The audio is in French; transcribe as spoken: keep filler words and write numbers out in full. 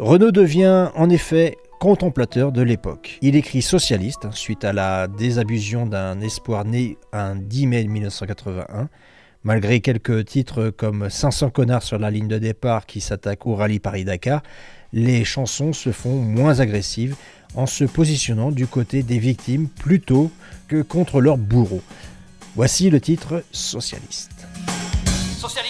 Renaud devient en effet contemplateur de l'époque. Il écrit socialiste suite à la désabustion d'un espoir né un dix mai mille neuf cent quatre-vingt-un. Malgré quelques titres comme cinq cents connards sur la ligne de départ qui s'attaquent au rallye Paris-Dakar, les chansons se font moins agressives en se positionnant du côté des victimes plutôt que contre leurs bourreaux. Voici le titre Socialiste.